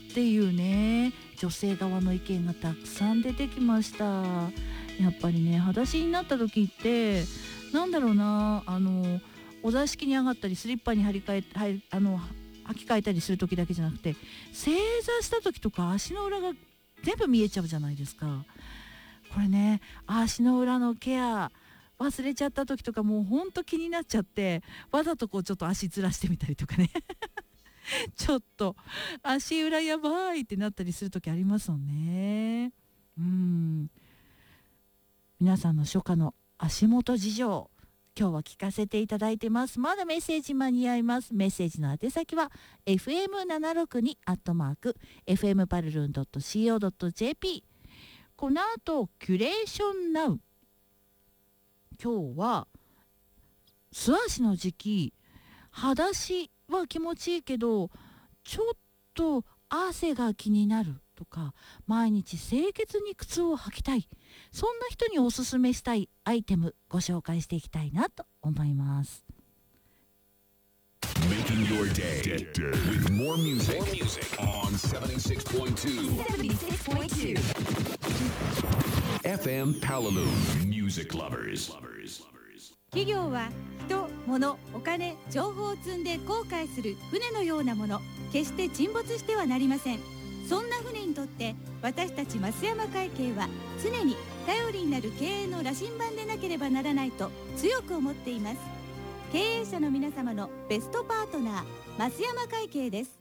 っていうね、女性側の意見がたくさん出てきました。やっぱりね、裸足になった時ってなんだろうな、お座敷に上がったりスリッパに履き替えたりする時だけじゃなくて、正座した時とか足の裏が全部見えちゃうじゃないですか。これね、足の裏のケア忘れちゃった時とかもうほんと気になっちゃって、わざとこうちょっと足ずらしてみたりとかねちょっと足裏やばいってなったりする時ありますもんね。皆さんの初夏の足元事情、今日は聞かせていただいてます。まだメッセージ間に合います。メッセージの宛先は fm762@fm パルルン .co.jp。 この後キュレーションナウ。今日は素足の時期、裸足は気持ちいいけどちょっと汗が気になるとか、毎日清潔に靴を履きたい、そんな人におすすめしたいアイテムご紹介していきたいなと思います。 Making your day with more music on 76.2 FM Palalu Music Lovers。 企業は人、物、お金、情報を積んで航海する船のようなもの、決して沈没してはなりません。そんな船にとって私たち増山会計は常に頼りになる経営の羅針盤でなければならないと強く思っています。経営者の皆様のベストパートナー、増山会計です。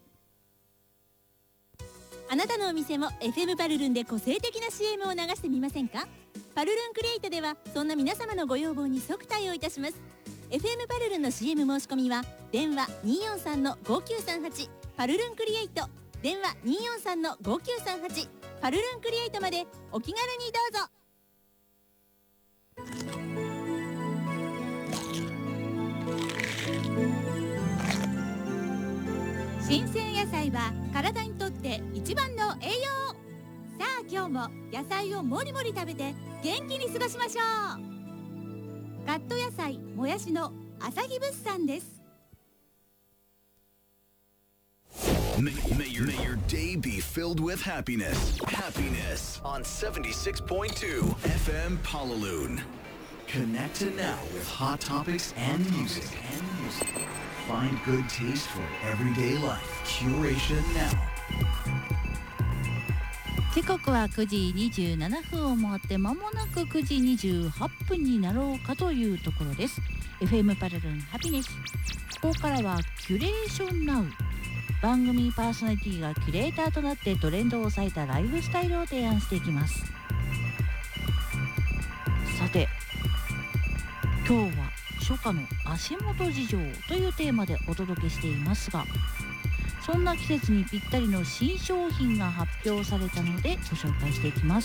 あなたのお店も FM パルルンで個性的な CM を流してみませんか？パルルンクリエイトではそんな皆様のご要望に即対応いたします。 FM パルルンの CM 申し込みは電話 243-5938 パルルンクリエイト、電話 243-5938 パルルンクリエイトまでお気軽にどうぞ。 新鮮野菜は体にとって一番の栄養。さあ今日も野菜をもりもり食べて元気に過ごしましょう。カット野菜もやしの朝日物産です。 May your day be filled with happiness. Happiness on 76.2 FM Palalu. Connected now with hot topics and music. Find good taste for everyday life. Curation now. 時刻は9時27分を回って間もなく9時28分になろうかというところです。 FM パルルンハピネス。ここからはキュレーションナウ。番組パーソナリティがキュレーターとなってトレンドを抑えたライフスタイルを提案していきます。さて今日は初夏の足元事情というテーマでお届けしていますが、そんな季節にぴったりの新商品が発表されたのでご紹介していきます。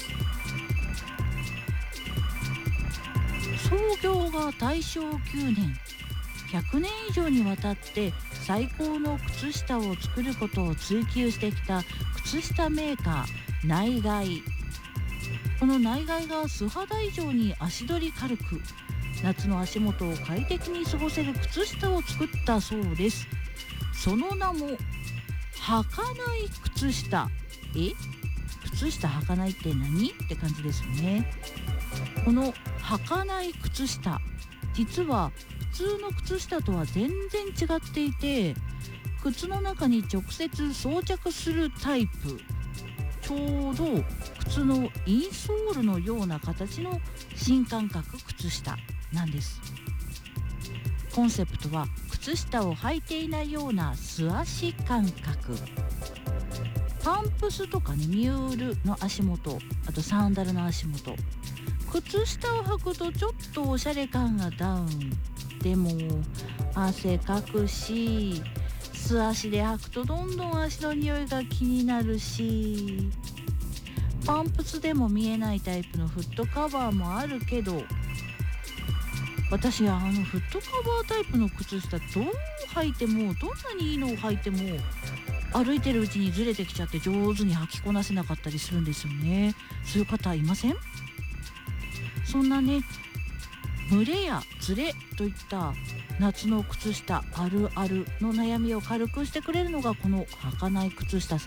創業が大正9年、100年以上にわたって最高の靴下を作ることを追求してきた靴下メーカーナイガイ。このナイガイが素肌以上に足取り軽く、夏の足元を快適に過ごせる靴下を作ったそうです。その名も履かない靴下。靴下履かないって何って感じですよね。この履かない靴下、実は普通の靴下とは全然違っていて、靴の中に直接装着するタイプ、ちょうど靴のインソールのような形の新感覚靴下なんです。コンセプトは靴下を履いていないような素足感覚。パンプスとかね、ミュールの足元、あとサンダルの足元、靴下を履くとちょっとおしゃれ感がダウン。でも汗かくし、素足で履くとどんどん足の匂いが気になるし、パンプスでも見えないタイプのフットカバーもあるけど、私はフットカバータイプの靴下どう履いても、どんなにいいのを履いても歩いてるうちにずれてきちゃって上手に履きこなせなかったりするんですよね。そういう方いません？そんなね、蒸れやずれといった夏の靴下あるあるの悩みを軽くしてくれるのがこの履かない靴下